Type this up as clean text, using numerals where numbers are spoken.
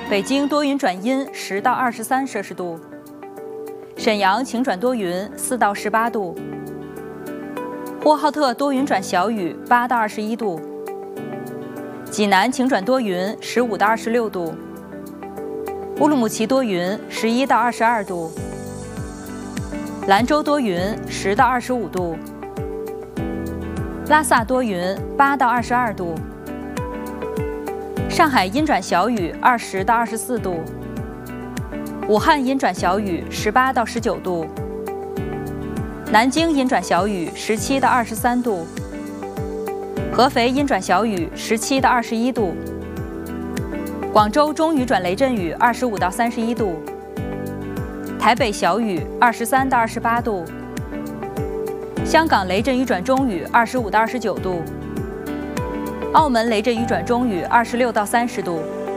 北京多云转阴10到23摄氏度，沈阳晴转多云4到18度，呼和浩特多云转小雨8到21度，济南晴转多云15到26度，乌鲁木齐多云11到22度，兰州多云10到25度，拉萨多云8到22度，上海阴转小雨20到24度，武汉阴转小雨18到19度，南京阴转小雨17到23度，合肥阴转小雨17到21度，广州中雨转雷阵雨25到31度，台北小雨23到28度，香港雷阵雨转中雨25到29度，澳门雷阵雨转中雨26到30度。